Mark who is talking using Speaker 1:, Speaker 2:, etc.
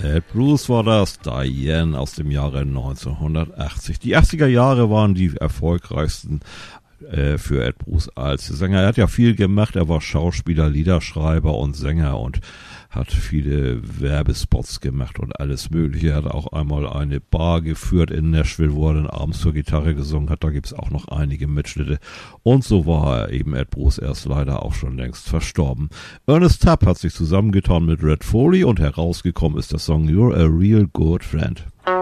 Speaker 1: Ed Bruce war das, Diane aus dem Jahre 1980. Die 80er Jahre waren die erfolgreichsten für Ed Bruce als Sänger. Er hat ja viel gemacht, er war Schauspieler, Liederschreiber und Sänger und hat viele Werbespots gemacht und alles Mögliche. Er hat auch einmal eine Bar geführt in Nashville, wo er dann abends zur Gitarre gesungen hat. Da gibt's auch noch einige Mitschnitte. Und so war er eben Ed Bruce erst leider auch schon längst verstorben. Ernest Tubb hat sich zusammengetan mit Red Foley und herausgekommen ist der Song You're a Real Good Friend.